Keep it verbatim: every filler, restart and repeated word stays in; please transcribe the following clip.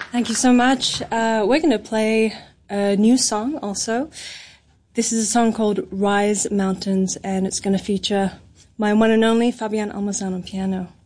Thank you so much. Uh, we're going to play a new song also. This is a song called Rise Mountains, and it's going to feature my one and only Fabian Almazan on piano.